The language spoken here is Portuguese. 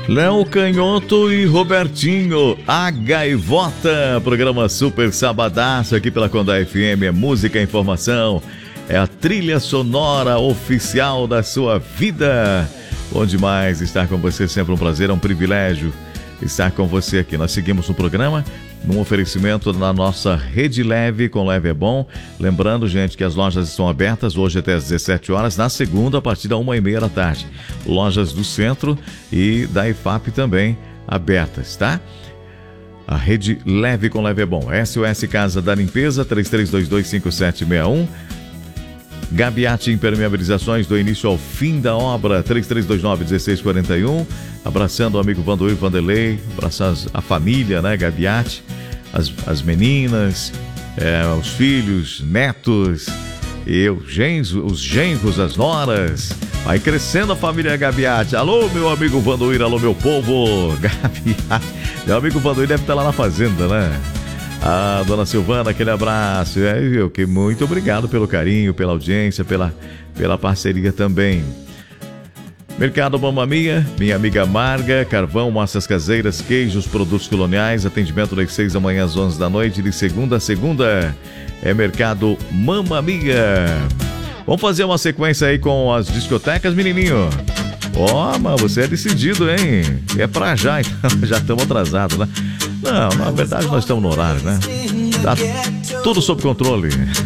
Léo Canhoto e Robertinho, a Gaivota, programa Super Sabadaço aqui pela Condá FM, é música e informação, é a trilha sonora oficial da sua vida. Bom demais estar com você, sempre um prazer, é um privilégio estar com você aqui. Nós seguimos no programa, num oferecimento da nossa Rede Leve, com Leve é Bom. Lembrando, gente, que as lojas estão abertas hoje até às 17 horas, na segunda, a partir da 1h30 da tarde. Lojas do Centro e da IFAP também abertas, tá? A Rede Leve com Leve é Bom. SOS Casa da Limpeza, 33225761. Gabiati Impermeabilizações, do início ao fim da obra, 3329-1641. Abraçando o amigo Vandoir Vanderlei, abraçando a família, né, Gabiati, as meninas, os filhos, netos, os genros, as noras. Vai crescendo a família Gabiati. Alô, meu amigo Vandoir, alô, meu povo. Gabiati. Meu amigo Vandoir deve estar lá na fazenda, né? Ah, dona Silvana, aquele abraço. Muito obrigado pelo carinho, pela audiência, pela parceria também. Mercado Mamma Mia, minha amiga Marga, carvão, massas caseiras, queijos, produtos coloniais, atendimento das 6 da manhã às 11 da noite, de segunda a segunda. É Mercado Mamma Mia. Vamos fazer uma sequência aí com as discotecas, menininho? Mas você é decidido, hein? É pra já, então já estamos atrasados, né? Não, na verdade nós estamos no horário, né? Tá tudo sob controle.